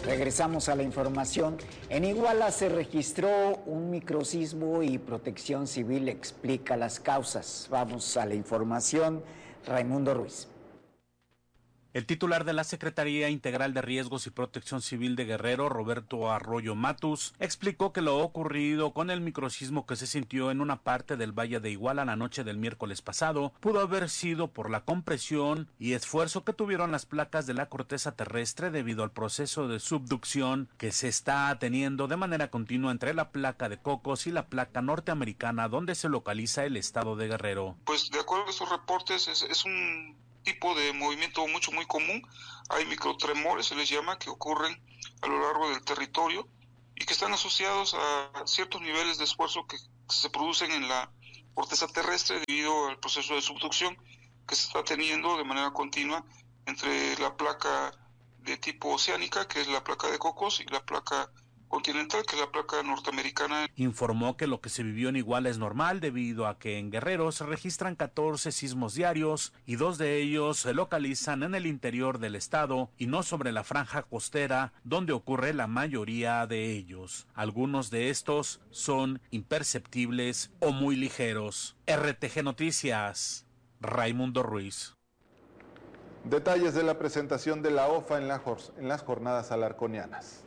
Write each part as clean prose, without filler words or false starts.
Regresamos a la información. En Iguala se registró un microsismo y Protección Civil explica las causas. Vamos a la información. Raimundo Ruiz. El titular de la Secretaría Integral de Riesgos y Protección Civil de Guerrero, Roberto Arroyo Matus, explicó que lo ocurrido con el microsismo que se sintió en una parte del Valle de Iguala la noche del miércoles pasado pudo haber sido por la compresión y esfuerzo que tuvieron las placas de la corteza terrestre debido al proceso de subducción que se está teniendo de manera continua entre la placa de Cocos y la placa norteamericana donde se localiza el estado de Guerrero. Pues de acuerdo a estos reportes es un tipo de movimiento muy común. Hay microtremores, se les llama, que ocurren a lo largo del territorio y que están asociados a ciertos niveles de esfuerzo que se producen en la corteza terrestre debido al proceso de subducción que se está teniendo de manera continua entre la placa de tipo oceánica, que es la placa de Cocos, y la placa continental, que es la placa norteamericana. Informó que lo que se vivió en Iguala es normal debido a que en Guerrero se registran 14 sismos diarios y 2 de ellos se localizan en el interior del estado y no sobre la franja costera donde ocurre la mayoría de ellos. Algunos de estos son imperceptibles o muy ligeros. RTG Noticias, Raimundo Ruiz. Detalles de la presentación de la OFA en las jornadas alarconianas.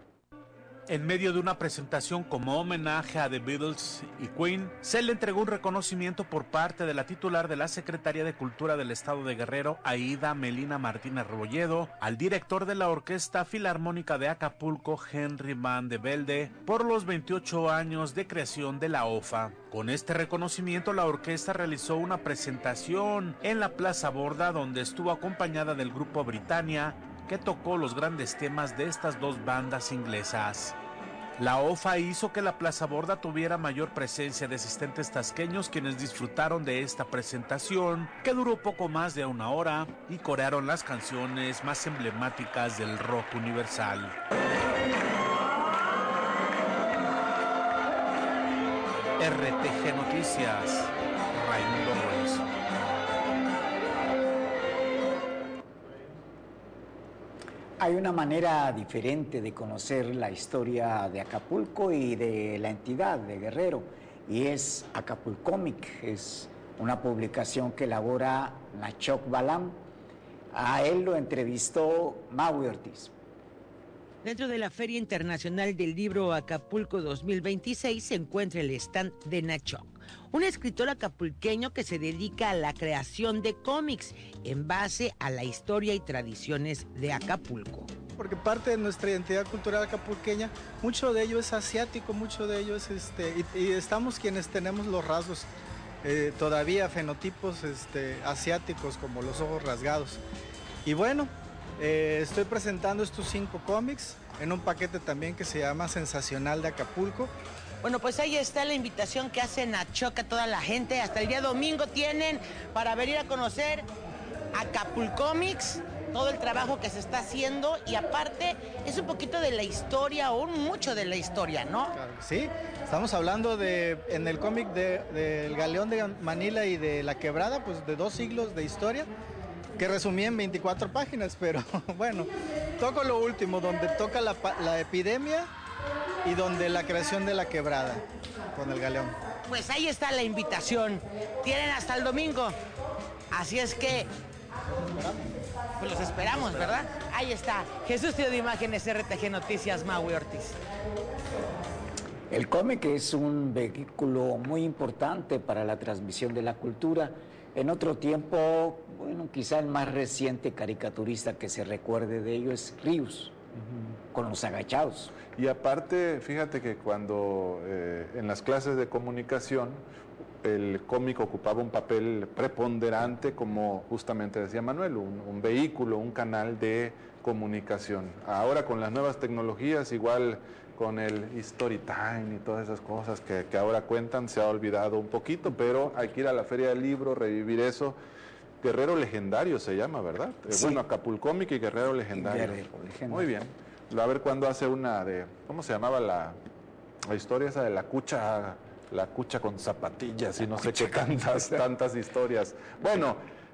En medio de una presentación como homenaje a The Beatles y Queen, se le entregó un reconocimiento por parte de la titular de la Secretaría de Cultura del Estado de Guerrero, Aida Melina Martínez Rebolledo, al director de la Orquesta Filarmónica de Acapulco, Henry Van de Velde, por los 28 años de creación de la OFA. Con este reconocimiento, la orquesta realizó una presentación en la Plaza Borda, donde estuvo acompañada del grupo Britannia, que tocó los grandes temas de estas dos bandas inglesas. La OFA hizo que la Plaza Borda tuviera mayor presencia de asistentes tasqueños, quienes disfrutaron de esta presentación, que duró poco más de una hora, y corearon las canciones más emblemáticas del rock universal. RTG Noticias, Raimundo Ruiz. Hay una manera diferente de conocer la historia de Acapulco y de la entidad de Guerrero, y es Acapulcómic. Es una publicación que elabora Nachoc Balam. A él lo entrevistó Maui Ortiz. Dentro de la Feria Internacional del Libro Acapulco 2026 se encuentra el stand de Nachoc, un escritor acapulqueño que se dedica a la creación de cómics en base a la historia y tradiciones de Acapulco. Porque parte de nuestra identidad cultural acapulqueña, mucho de ello es asiático, mucho de ello es y estamos quienes tenemos los rasgos todavía fenotipos asiáticos, como los ojos rasgados. Y bueno, estoy presentando estos 5 cómics en un paquete también que se llama Sensacional de Acapulco. Bueno, pues ahí está la invitación que hace Nachoc a toda la gente. Hasta el día domingo tienen para venir a conocer Acapulcómics, todo el trabajo que se está haciendo, y aparte es un poquito de la historia, o mucho de la historia, ¿no? Claro, sí, estamos hablando en el cómic del Galeón de Manila y de La Quebrada, pues de 2 siglos de historia, que resumí en 24 páginas, pero bueno, toco lo último, donde toca la epidemia y donde la creación de La Quebrada con el Galeón. Pues ahí está la invitación, tienen hasta el domingo, así es que pues los esperamos, ¿verdad? Ahí está, Jesús Tío de Imágenes, RTG Noticias, Maui Ortiz. El cómic es un vehículo muy importante para la transmisión de la cultura. En otro tiempo, bueno, quizá el más reciente caricaturista que se recuerde de ello es Ríos, con Los Agachados. Y aparte, fíjate que cuando en las clases de comunicación el cómic ocupaba un papel preponderante, como justamente decía Manuel, un vehículo, un canal de comunicación. Ahora con las nuevas tecnologías, igual con el Storytime y todas esas cosas que ahora cuentan, se ha olvidado un poquito, pero hay que ir a la Feria del Libro, revivir eso. Guerrero Legendario se llama, ¿verdad? Sí. Bueno, Acapulcómic y Guerrero Legendario. Guerrero Legendario. Muy bien. A ver cuándo hace una de, ¿cómo se llamaba la historia esa de la cucha con zapatillas y no sé qué tantas historias? Bueno,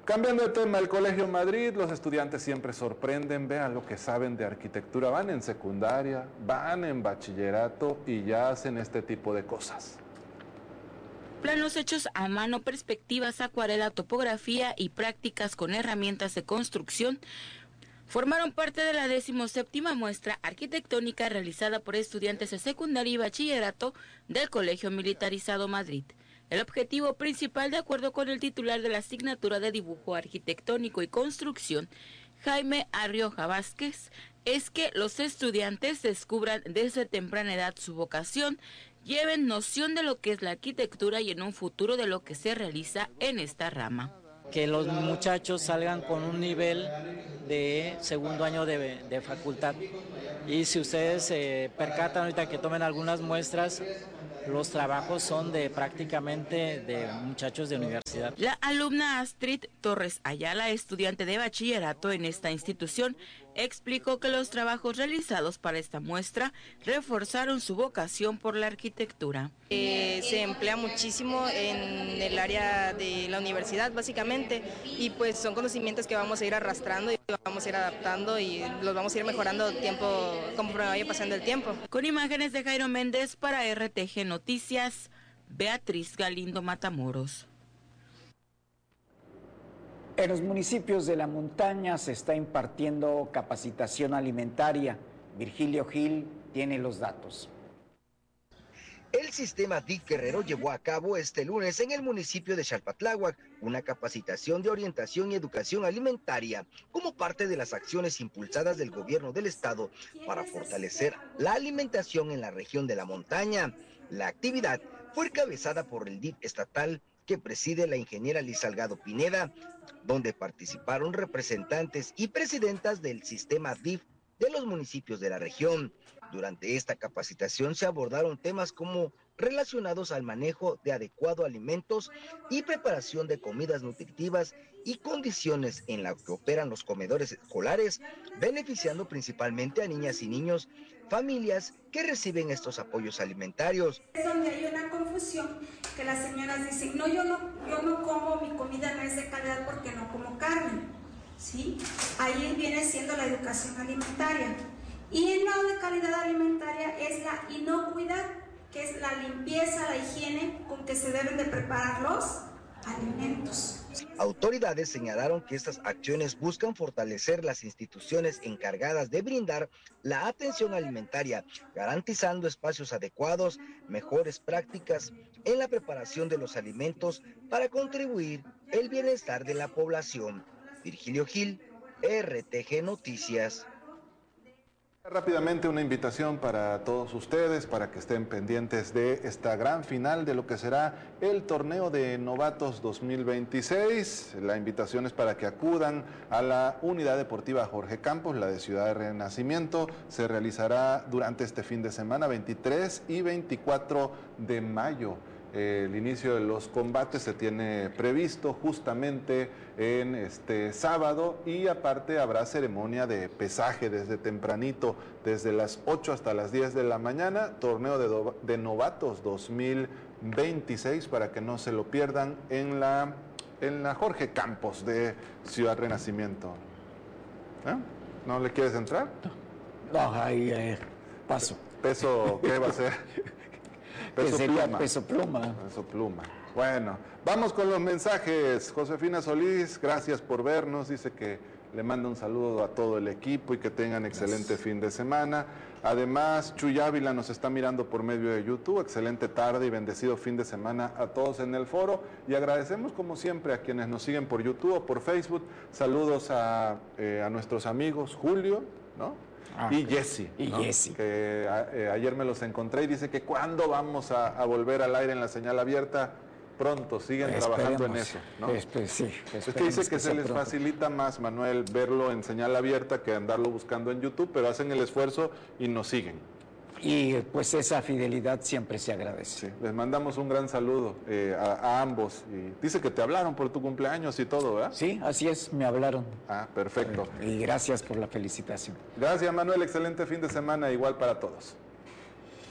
Cambiando de tema, el Colegio Madrid, los estudiantes siempre sorprenden, vean lo que saben de arquitectura, van en secundaria, van en bachillerato y ya hacen este tipo de cosas. Planos hechos a mano, perspectivas, acuarela, topografía y prácticas con herramientas de construcción formaron parte de la 17ª muestra arquitectónica realizada por estudiantes de secundaria y bachillerato del Colegio Militarizado Madrid. El objetivo principal, de acuerdo con el titular de la asignatura de dibujo arquitectónico y construcción, Jaime Arrioja Vázquez, es que los estudiantes descubran desde temprana edad su vocación, lleven noción de lo que es la arquitectura y en un futuro de lo que se realiza en esta rama. Que los muchachos salgan con un nivel de segundo año de facultad. Y si ustedes se percatan ahorita que tomen algunas muestras, los trabajos son de prácticamente de muchachos de universidad. La alumna Astrid Torres Ayala, estudiante de bachillerato en esta institución, explicó que los trabajos realizados para esta muestra reforzaron su vocación por la arquitectura. Se emplea muchísimo en el área de la universidad, básicamente, y pues son conocimientos que vamos a ir arrastrando y vamos a ir adaptando y los vamos a ir mejorando conforme vaya pasando el tiempo. Con imágenes de Jairo Méndez para RTG Noticias, Beatriz Galindo Matamoros. En los municipios de la montaña se está impartiendo capacitación alimentaria. Virgilio Gil tiene los datos. El sistema DIF Guerrero llevó a cabo este lunes en el municipio de Xalpatláhuac una capacitación de orientación y educación alimentaria como parte de las acciones impulsadas del gobierno del estado para fortalecer la alimentación en la región de la montaña. La actividad fue encabezada por el DIF estatal que preside la ingeniera Liz Salgado Pineda, donde participaron representantes y presidentas del sistema DIF de los municipios de la región. Durante esta capacitación se abordaron temas como relacionados al manejo de adecuados alimentos y preparación de comidas nutritivas y condiciones en las que operan los comedores escolares, beneficiando principalmente a niñas y niños, familias que reciben estos apoyos alimentarios. Es donde hay una confusión, que las señoras dicen, no, yo no como, mi comida no es de calidad porque no como carne, ¿sí? Ahí viene siendo la educación alimentaria. Y no de calidad alimentaria es la inocuidad, que es la limpieza, la higiene con que se deben de preparar los alimentos. Autoridades señalaron que estas acciones buscan fortalecer las instituciones encargadas de brindar la atención alimentaria, garantizando espacios adecuados, mejores prácticas en la preparación de los alimentos para contribuir el bienestar de la población. Virgilio Gil, RTG Noticias. Rápidamente una invitación para todos ustedes para que estén pendientes de esta gran final de lo que será el torneo de novatos 2026. La invitación es para que acudan a la Unidad Deportiva Jorge Campos, la de Ciudad de Renacimiento. Se realizará durante este fin de semana 23 y 24 de mayo. El inicio de los combates se tiene previsto justamente en este sábado y aparte habrá ceremonia de pesaje desde tempranito, desde las 8 hasta las 10 de la mañana, torneo de novatos 2026 para que no se lo pierdan en la Jorge Campos de Ciudad Renacimiento. ¿Eh? ¿No le quieres entrar? No, ahí paso. ¿Peso qué va a ser? Peso pluma. Peso pluma. Peso pluma. Bueno, vamos con los mensajes. Josefina Solís, gracias por vernos. Dice que le manda un saludo a todo el equipo y que tengan excelente fin de semana. Además, Chuy Ávila nos está mirando por medio de YouTube. Excelente tarde y bendecido fin de semana a todos en el foro. Y agradecemos como siempre a quienes nos siguen por YouTube o por Facebook. Saludos a nuestros amigos Julio, ¿no? Y Jesse. Y ¿no? Jesse. Que ayer me los encontré y dice que cuándo vamos a volver al aire en la señal abierta. Pronto, siguen trabajando en eso, ¿no? Sí, es que dice que se les facilita más, Manuel, verlo en señal abierta que andarlo buscando en YouTube, pero hacen el esfuerzo y nos siguen. Y pues esa fidelidad siempre se agradece. Sí, les mandamos un gran saludo a ambos. Y dice que te hablaron por tu cumpleaños y todo, ¿verdad? Sí, así es, me hablaron. Ah, perfecto. Y gracias por la felicitación. Gracias, Manuel, excelente fin de semana, igual para todos.